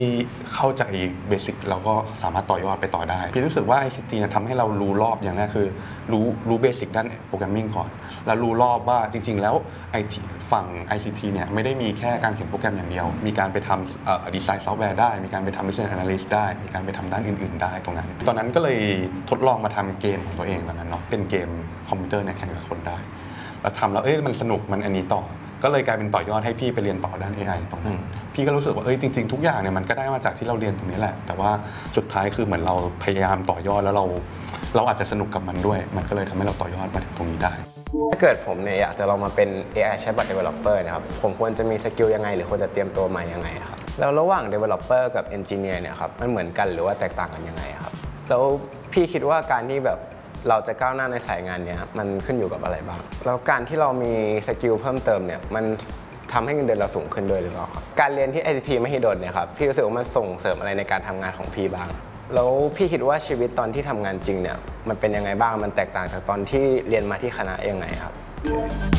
ที่เข้าใจเบสิกเราก็สามารถต่อยอดไปต่อได้พี่รู้สึกว่า ICT ทำให้เรารู้รอบอย่างแรกคือรู้เบสิกด้านโปรแกรมมิ่งก่อนแล้วรู้รอบว่าจริงๆแล้วฝั่ง ICT เนี่ยไม่ได้มีแค่การเขียนโปรแกรมอย่างเดียวมีการไปทำดีไซน์ซอฟต์แวร์ได้มีการไปทำ Business Analyst ได้มีการไปทำด้านอื่นๆได้ตรงนั้นก็เลยทดลองมาทำเกมของตัวเองตอนนั้นเนาะเป็นเกมคอมพิวเตอร์เนี่ยแข่งกับคนได้แล้วทำแล้วมันสนุกมันอันนี้ต่อก็เลยกลายเป็นต่อยอดให้พี่ไปเรียนต่อด้าน AI ตรงนั้นพี่ก็รู้สึกว่าจริงๆทุกอย่างเนี่ยมันก็ได้มาจากที่เราเรียนตรงนี้แหละแต่ว่าสุดท้ายคือเหมือนเราพยายามต่อยอดแล้วเราอาจจะสนุกกับมันด้วยมันก็เลยทำให้เราต่อยอดมาถึงตรงนี้ได้ถ้าเกิดผมเนี่ยอยากจะลองมาเป็น AI Chatbot Developer นะครับผมควรจะมีสกิลยังไงหรือควรจะเตรียมตัวมายังไงครับแล้วระหว่าง Developer กับ Engineer เนี่ยครับมันเหมือนกันหรือว่าแตกต่างกันยังไงครับแล้วพี่คิดว่าการที่แบบเราจะก้าวหน้าในสายงานเนี้ยมันขึ้นอยู่กับอะไรบ้างแล้วการที่เรามีสกิลเพิ่มเติมเนี่ยมันทำให้เงินเดือนเราสูงขึ้นด้วยหรือเปล่าครับการเรียนที่ ICT มหิดลเนี่ยครับพี่รู้สึกว่ามันส่งเสริมอะไรในการทำงานของพี่บ้างแล้วพี่คิดว่าชีวิตตอนที่ทำงานจริงเนี่ยมันเป็นยังไงบ้างมันแตกต่างจากตอนที่เรียนมาที่คณะยังไงครับ